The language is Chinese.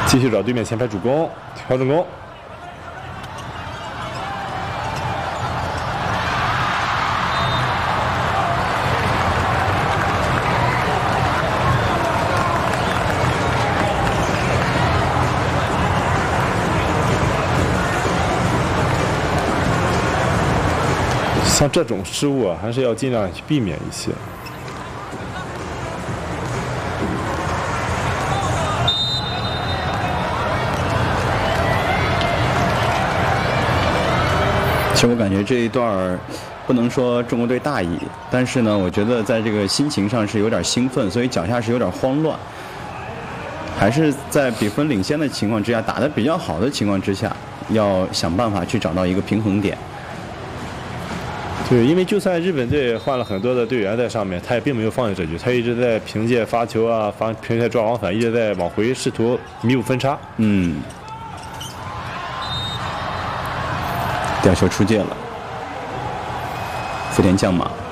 继续找对面前排主攻，调整攻。像这种失误啊，还是要尽量去避免一些。 其实我感觉这一段不能说中国队大意，但是呢，我觉得在这个心情上是有点兴奋，所以脚下是有点慌乱。还是在比分领先的情况之下，打得比较好的情况之下，要想办法去找到一个平衡点。 对，因为就算日本队换了很多的队员在上面，他也并没有放弃这局，他一直在凭借发球啊、凭借抓往返，一直在往回试图弥补分差。 吊球出界了，福田将马。